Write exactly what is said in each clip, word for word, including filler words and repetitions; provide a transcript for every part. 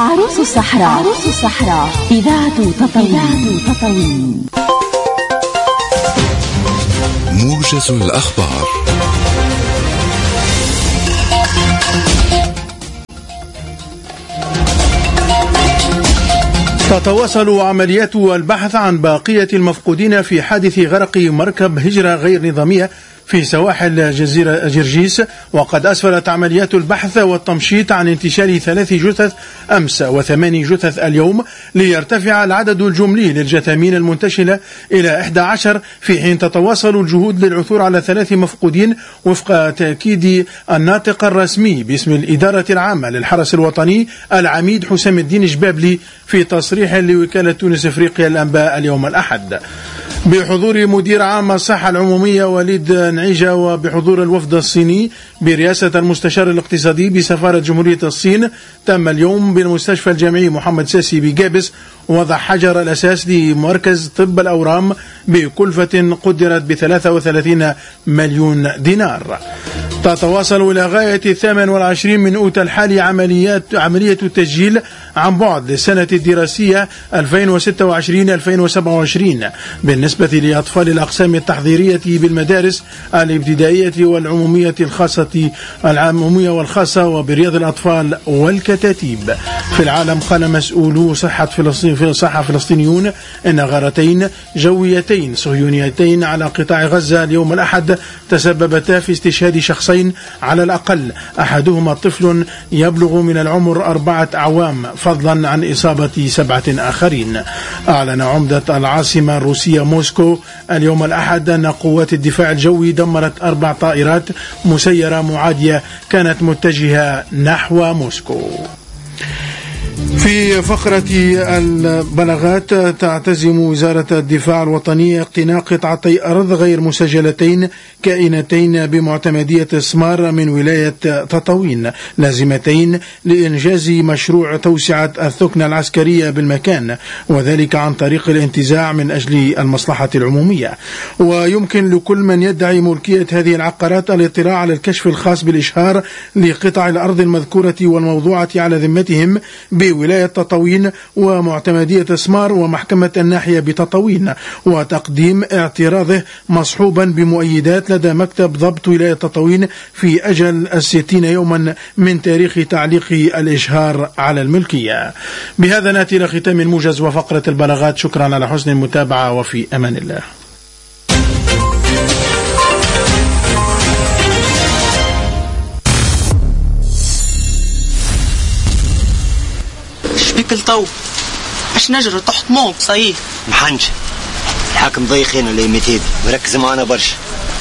عروس الصحراء. عروس الصحراء إذاعة تطاوين. موجز الأخبار. تتواصل عمليات البحث عن بقية المفقودين في حادث غرق مركب هجرة غير نظامية في سواحل جزيرة جرجيس، وقد أسفرت عمليات البحث والتمشيط عن انتشال ثلاث جثث أمس وثماني جثث اليوم، ليرتفع العدد الجملي للجثامين المنتشلة إلى إحدى عشر، في حين تتواصل الجهود للعثور على ثلاث مفقودين وفق تأكيد الناطق الرسمي باسم الإدارة العامة للحرس الوطني العميد حسام الدين جبابلي في تصريح لوكالة تونس إفريقيا الأنباء اليوم الأحد، بحضور مدير عام الصحة العمومية وليد نعيجة وبحضور الوفد الصيني برئاسة المستشار الاقتصادي بسفارة جمهورية الصين. تم اليوم بالمستشفى الجامعي محمد ساسي بجابس وضع حجر الأساس لمركز طب الأورام بكلفة قدرت ب ثلاثة وثلاثين مليون دينار. تتواصل إلى غاية الثامن والعشرين من أوت الحالي عمليات عملية التسجيل عن بعد للسنة الدراسية ألفين وستة وعشرين ألفين وسبعة وعشرين بالنسبة لأطفال الأقسام التحضيرية بالمدارس الابتدائية والعمومية الخاصة العمومية والخاصة وبرياض الأطفال والكتاتيب. في العالم قال مسؤولو صحة فلسطين في صحة فلسطينيون إن غارتين جويتين صهيونيتين على قطاع غزة اليوم الأحد تسببتا في استشهاد شخصين على الأقل، أحدهما طفل يبلغ من العمر أربعة أعوام، فضلا عن إصابة سبعة آخرين. أعلن عمدة العاصمة الروسية موسكو اليوم الأحد أن قوات الدفاع الجوي دمرت أربع طائرات مسيرة معادية كانت متجهة نحو موسكو. في فقرة البلاغات، تعتزم وزارة الدفاع الوطني اقتناء قطعتي أرض غير مسجلتين كائنتين بمعتمدية سمار من ولاية تطاوين لازمتين لإنجاز مشروع توسعة الثكنة العسكرية بالمكان، وذلك عن طريق الانتزاع من أجل المصلحة العمومية. ويمكن لكل من يدعي ملكية هذه العقارات الاطلاع على الكشف الخاص بالإشهار لقطع الأرض المذكورة والموضوعة على ذمتهم بولاية تطاوين ومعتمدية سمار ومحكمة الناحية بتطاوين، وتقديم اعتراضه مصحوبا بمؤيدات لدى مكتب ضبط ولاية تطاوين في أجل الستين يوما من تاريخ تعليق الإشهار على الملكية. بهذا نأتي إلى ختام الموجز وفقرة البلاغات. شكرا على حسن المتابعة وفي أمان الله. شبيك الطو باش نجري تحت موب صحيح محنش الحاكم ضيخين ولا يمتيد مركز معنا برشا.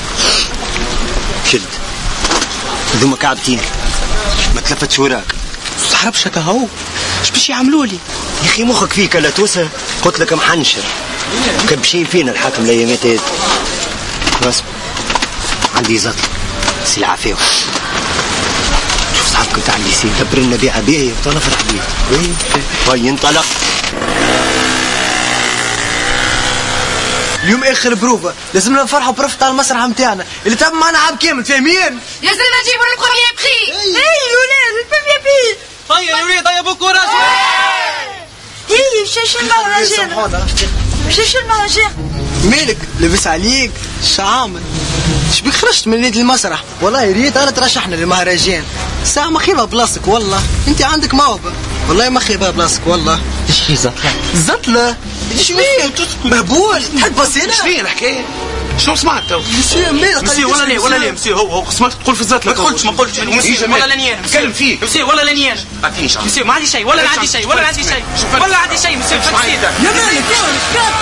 شد ذوما كعبتين ما تلفتش وراك صحربش كهو اش باش يعملوا لي يا اخي مخك فيك لا توسع. قلت لك محنشر كبشين فينا الحاكم لا يمتيد. بس عندي زط سلعة فيه كنت عندي سي دبر النبيع بيعي وانا فرح بيه. ايه طيب انطلق. اليوم اخر بروفة لازمنا نفرحوا بروفة على المسرح متاعنا اللي تم معنا عام كامل فاهمين؟ يا زلمة جيبوا البروميير بخي. اي الولاد البروميير بخي. طيب يا ولاد طيبوا كوراج. اي مشاش المهرجان مشاش المهرجان. مالك لبس عليك شعامل شبيك خرجت من نادي المسرح؟ والله يا ريت انا ترشحنا للمهرجان. ساعة ما خيبها بلاصتك والله انت عندك موهبة والله ما خيبها بلاصتك والله. ايش في زطلة؟ زطلة؟ ايش فيه؟ مهبول تحب بصينا؟ ايش فيه الحكاية؟ شو سمعت تو؟ مسيو مالك مسيو ولا ليه ولا ليه مسيو هو هو سمعت تقول في الزطلة. ما قلتش ما قلتش مسيو ولا لانيان تكلم فيه مسيو ولا لانيان اعطيني شعر مسيو ما عندي شيء ولا عندي شيء ولا عندي شيء ولا عندي شيء مسيو يا مالك يا مالك